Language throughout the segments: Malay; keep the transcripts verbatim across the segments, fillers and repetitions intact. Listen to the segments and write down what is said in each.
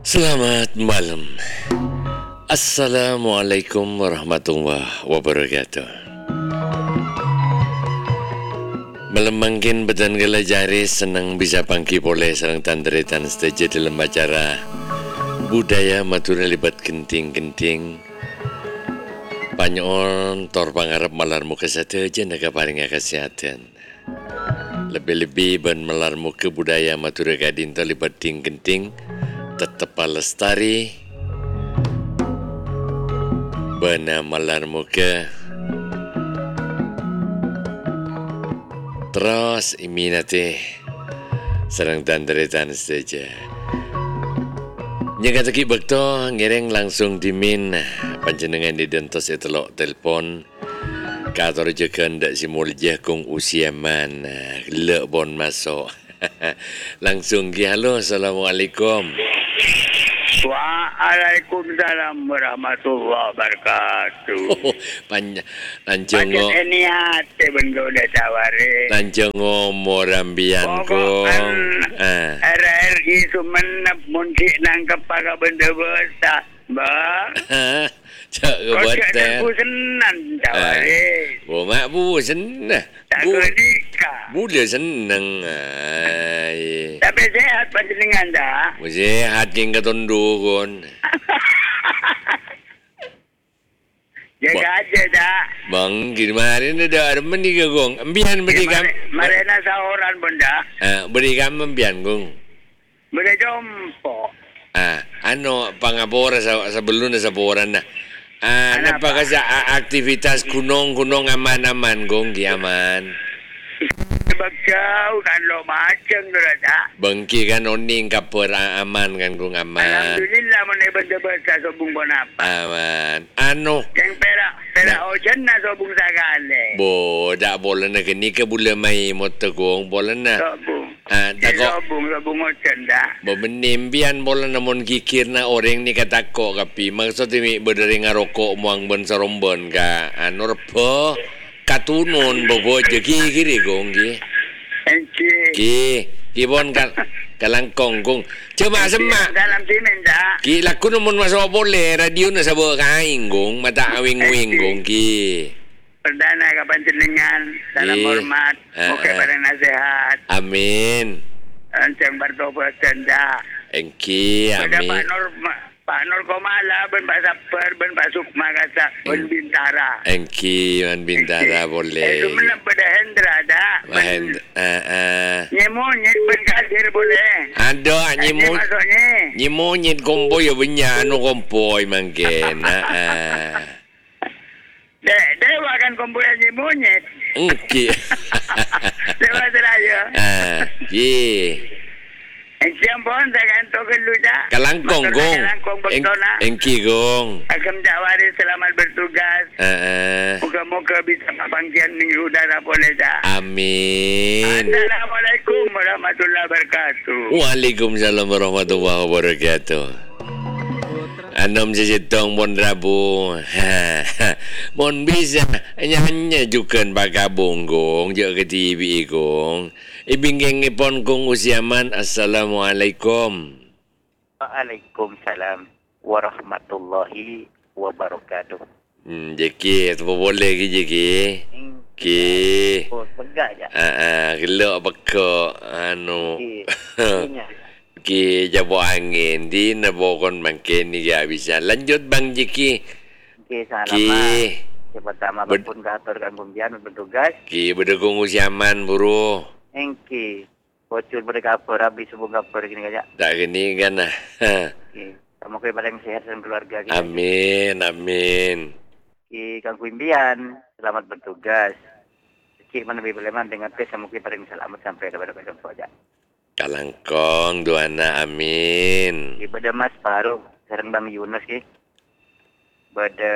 Selamat malam. Assalamualaikum warahmatullahi wabarakatuh. Melemangkin badan gala jari senang bisa pangki boleh sarang tanderitan setuju dalam acara budaya Madura libat genting-genting. Panyon tor pangarap malar muka satu aja naga paringa kesehatan. Lebih-lebih ban malar muka budaya Madura Gadin libat ting-genting tetap lestari. Bana malar muka terus iminati serang tanderitan saja. Nyaga taki bekto ngereng langsung dimin panjenengan di dentos etelok telpon kator jekan dak simuljah kong usia man lek bon masuk. Langsung ki halo, assalamualaikum. Waalaikumsalam warahmatullahi wabarakatuh. Oh, panjang lancung ngo. Paket ini hati bendo dah tawari. Lancung ngomong rambian ko. Ah. R R I sumenep muncik nang kepaga benda besar. Ba. Cak kebuatan. Kau cak senang tawari. Bu mak bu senang. Tak kedika. Boleh senang. Ay. Tapi sehat panjenengan dah. Sehat king ketundu kon. Jaga aja dah. Bang, kemarin ada arman di gong. Ambian beri kam. Marena saoran benda. Ah, beri kam ambian gong. Benda jompo. Ah, ano pangapora sa sebelum sa poran na. Ah, napaka sa aktivitas gunung-gunung aman-aman gong di aman. Sebab jauh kan lo macam tu dah. Bengki kan oning kapur aman kan gong aman. Alhamdulillah mana benda besar sobung pun apa. Aman. Ano? Yang perak perak ojen na sobung sagale. Bo, dak boleh nak ni ke boleh mai motor gong boleh na. Sobung. Ah, tak kok. Sobung sobung ojen dah. Bo menimbian boleh namun kikir na orang ni kata kok kapi. Maksud ni berdari ngarokok muang ben sarombon ka. Anu repo katunun bobo je kiri gong ki. Enci. Ki, ki bon kan kalangkong gong. Cuma semak. Dalam simen dah. Ki laku namun masuk boleh radio na sabu kain gong mata awing-wing gong ki. Perdana ke panjenengan dalam Ki. hormat. Ah, Okey ah. pada nasihat. Amin. Enceng bertobat dah. Engki, Pada Pak amin. Nur Pak Nur Komala ben Pak Saper ben Pak Sukma kata ben Bintara. Engki man bintara Eh, boleh. itu mana pada Hendra dah. Mahen, ah ah. Nyemonyet ben kasir boleh. Ada Ini nyimu maksudnya. nyimonyet kompo ya benya anu kompo mangken. Ah ah. Dek, dewa kan kumpulan nyemonyet. Engki. Dewa seraya. Ah, ki. Encing pun saya gantung ke lu dah. Kalangkong gong. Kalangkong Eng, bektona. engki gong. Agam Jawari selamat bertugas. Ah ah. Moga-moga bisa panggian minggu udara boleh dah. Amin. Assalamualaikum warahmatullahi wabarakatuh. Waalaikumsalam warahmatullahi wabarakatuh. Anom sesitong mon rabu. Mon bisa hanya jukan bagabung gong je ke T V gong. Ibingeng ipon kong usiaman. Assalamualaikum. Waalaikumsalam warahmatullahi wabarakatuh. Hmm, jeki apa boleh ki jeki? Ki. Oh, pegak je. Ah ah, gelak beka anu. Okey. Ki jabo angin di nabokon mangken ni ya bisa. Lanjut Bang Jeki. Okey, selamat. Ki. Yang pertama Ber- pun katurkan pembian bertugas. Ki berdekung usiaman buru. Engki. Bocor pada kapur habis sebelum kapur gini aja. Tak gini kan lah. Okey. Kamu kau paling sehat dan keluarga kita. Amin, amin. Ki Kang Kuimbian, selamat bertugas. Ki mana beleman dengan pes sama ki paling selamat sampai kepada besok saja. Kalangkong duana amin. Ki pada Mas Faruq, sareng Bang Yunus ki. Pada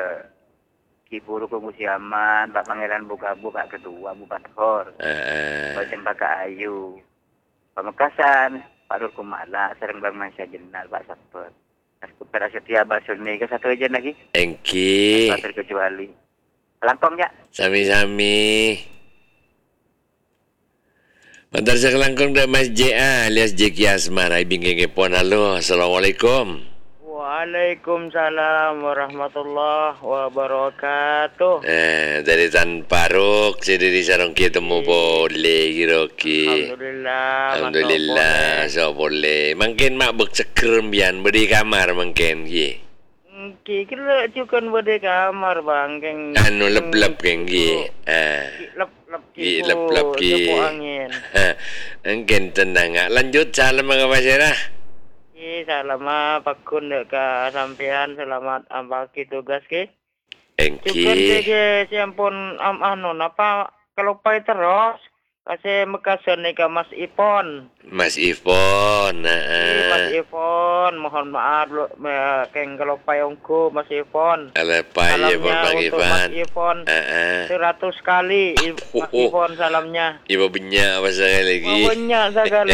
Ki Puru Kumusiaman, Pak Pangeran Bukabu, Pak Ketua, Bupat Khor. Uh, Badan Pak Ayu. Pamekasan, Pak Nur Kumala, sareng Bang Masya Jenal, Pak Saper. Pada Setia Basuni ke satu aja lagi. engki. Tak terkecuali. Langkong ya. Sami-sami. Madrasah Kelangkong dak Masjid ah, alias J K Asmar. Ai bingking pon halo. Assalamualaikum. Waalaikumsalam warahmatullahi wabarakatuh. Eh, dari Tan Paruk, saya dari sarong kita temu boleh kiroki. Alhamdulillah. Alhamdulillah, so boleh. Mungkin mak bek sekrem bian beri kamar mungkin ki. Kira juga berde kamar bang, keng. Anu lep-lep keng ki. Ah. Lep-lep Ki lep-lep ki. Jepu angin. Mungkin tenang ah. Lanjut salam mga pasirah. Ki salama pakun dek ka sampean selamat ambaki tugas ki. Engki. Juga dek siampun am anu napa kalau pai terus kasih mekasen nika Mas Ipon. Mas Ipon, Iya, Mas nah. Ipon, mohon maaf lo, me- keng kalau payungku Mas Ipon. Ala paya Bang Salamnya untuk Ivan. Mas Ipon Heeh. seratus kali I- Mas Oh. Ipon salamnya. Ibu benyak apa sekali lagi. Oh, banyak sekali.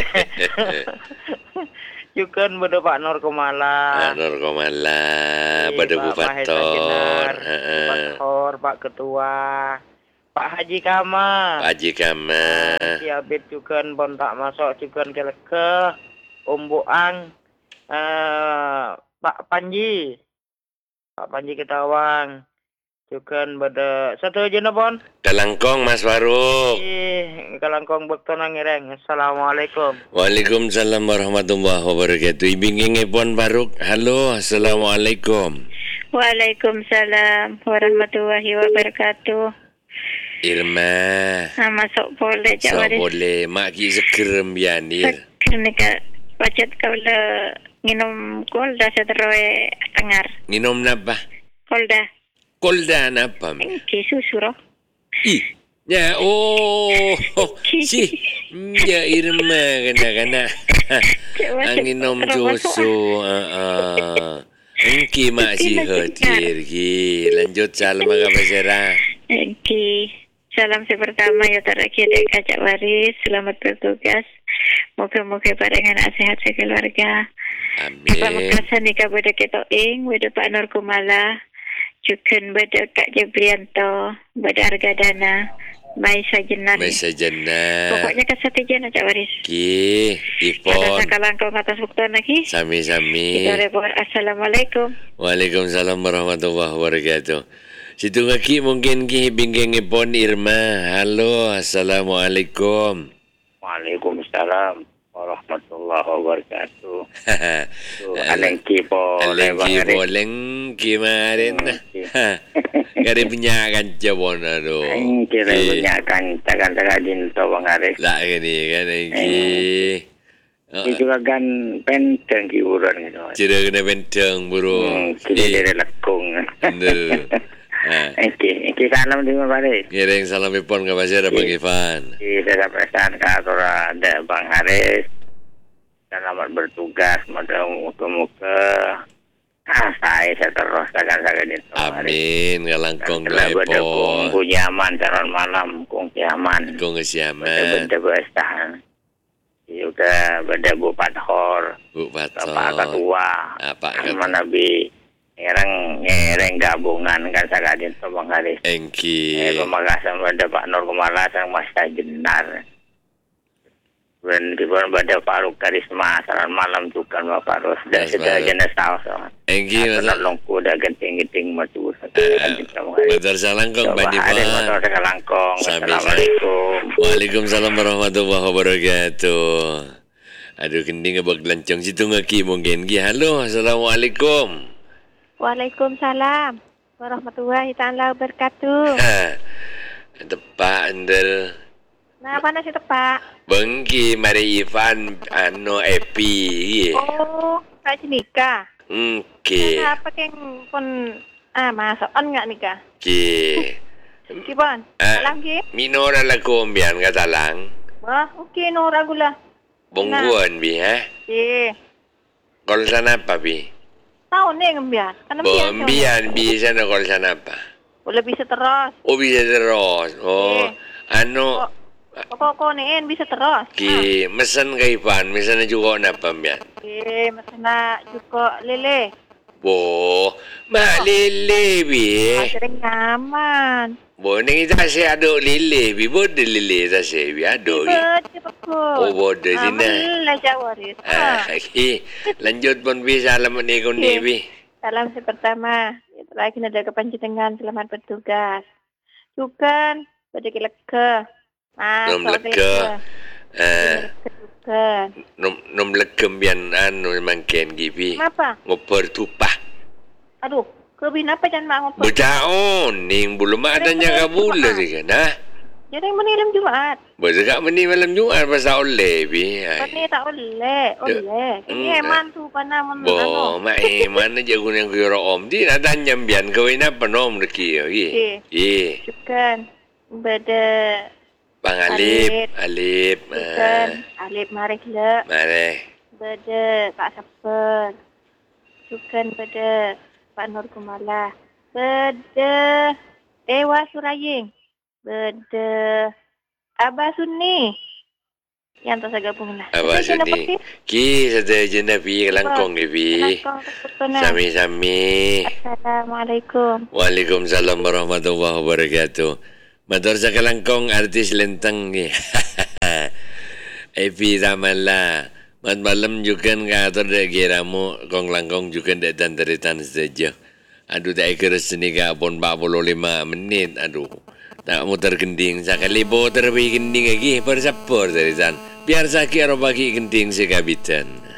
Juga pada Pak Nur Kumala. Pak Nur Komala, Iya, pada Pak Bu Mahesa Fator. Jenar, Heeh. Pak Thor, Pak Ketua, Pak Haji Kama. Pak Haji Kama. Si Abid juga bon tak masuk juga ke Om Buang. Eh, Pak Panji. Pak Panji Ketawang. Juga pada satu aja nabon. Kelangkong Mas Faruk. Ih, kalangkong bekto nangireng. Assalamualaikum. Waalaikumsalam warahmatullahi wabarakatuh. Ibinging pon Faruk. Halo, assalamualaikum. Waalaikumsalam warahmatullahi wabarakatuh. Irma. Ha, masuk boleh So jawab. boleh mak ki sekerem bianir. Kerana ka pacet kau le minum kolda seteroe tengar. Nginom napa? Kolda. Kolda napa? Ki susu roh. Ih, ya oh, si, ya Irma kena-kena. Angin nom susu, ah, ah. Engki mak si hadir ki. Lanjut salam agak pasirah. Ki salam si pertama ya terakhir dek kacak waris. Selamat bertugas. Moga-moga barengan sehat sekeluarga. Pak Amin. Mekasan nikah pada kita ing, pada Pak Nur Kumala. Juga pada Kak Jabrianto, pada Argadana, Maisa Jenar. Masa jannah. Pokoknya kesatian aja waris. Ki, Ada Ipon. kalangkong atas bukti lagi. Sami-sami. Kita repot. Assalamualaikum. Waalaikumsalam warahmatullahi wabarakatuh. Situ ngaki mungkin ki bingking Ipon Irma. Halo, assalamualaikum. Waalaikumsalam warahmatullahi wabarakatuh. Tuh, Alang Aleng kipo, ki boleng ki marin. Kari penyakan jabon aduh. Ang kira banyakan tagan-tagan din to bang Aris. Lah gini kan ki. Ini juga kan penteng kiburan gitu. Cira kena benteng burung. Hmm, kira dari lekung. Bener. Ha. Oke, oke salam di mana Aris? Ngiring salam Ipon ke pasir Bang Ivan. Kita pesan ke atura ada Bang Haris. Selamat bertugas, muka-muka. Ah, saya seterus tagan-tagan itu. Amin kalangkong Kalau dua ada kong Ipon. nyaman calon malam, kong nyaman. Kong kesiaman. Benda besar. Juga benda Bu Pathor, Bu Bapak Patot. Ketua, Apa sama kata? Nabi. Ngereng, ngereng gabungan kan sakadin to Bang Haris. Eh, Engki. pemagasan pada Pak Nur Kumala sang Masa Jenar. Dan di bawah pada Faruk Karisma, salam malam tukan Bapak Ros. Dan Mas sudah Faruk. jenis tahu sama. Engki Atau masa. longku dah genting-genting matu. Betul salangkong Bang Ada motor Ivan. dengan langkong. Sampai- Assalamualaikum. Waalaikumsalam warahmatullahi wabarakatuh. Aduh kending abag lancong situ ngaki mungkin ki. Halo, assalamualaikum. Waalaikumsalam warahmatullahi taala wabarakatuh. Ha. Tepak andel. Nah, mana sih Pak? Bengki mari Ivan ano epi. Oh, Kak Jenika. Engki. Kenapa keng pun ah masuk on nggak nikah? Ki. Kibon, Ah. alam ki? Minora la kumbian katalang. Wah, oke no ragula. Bongguan bi ha. Eh, Kol sana apa bi? tahu nih ngembian. Kan Bombian bi sana kol sana apa? Boleh bisa terus. Oh bisa terus. Oh, ano Pokok nih bisa terus. ki mesen kay Ivan, mesen na juga napa bian. Eh, masana juga lele. Bo, malili bi. Sering nyaman. Boleh kita saya aduk lele, bi bodoh lele saya bi aduk. Bodoh pakut. Oh bodoh Ah, sini. Belah Cak Waris. Ah, okey. Lanjut pun bi salam ni kau ni bi. Salam saya pertama. Lagi ada kepanjenengan selamat bertugas. Cukan pada keleka. Ah, Nom leka. Ah, Cukan. nom nom lekem bian anu mangken gibi. Kenapa? Ngoper tupah. Aduh, kebin apa jangan mak ngopok. Becaon ning belum ada nyaga bulan sih kan. Ha? Jadi yang menilam Jumat. Berdekat meni malam Jumat pasal oleh bi. Ini tak oleh, oleh. Ini Hmm, eman tu pana men Bo, anu. mak eh mana je guna kira om. Di nak tanya bian kawin apa nom leki. Okey. Okey. Ye. Cukan pada Bang Alip, Alip. Cukan Ah, Alif mari le. mari. Pada Pak Saper. Cukan pada Pak Nur Kumala. Pada Dewa Suraying. Pada Abah Sunni. Yang tak saya gabung lah. Abah Sunni. Ki satu jenda pi langkong ke pi. Sami-sami. Assalamualaikum. Waalaikumsalam warahmatullahi wabarakatuh. Matur sa kalangkong artis lentang ni. Epi Ramala. Mat malam juga ngatur dek kiramu kong langkong juga dek tantaritan saja. Aduh tak kira seni ka pun empat puluh lima menit. Aduh. Tak muter gending sakali bo terbi gending lagi persapor dari san. Biar sakit ro bagi gending sekabitan.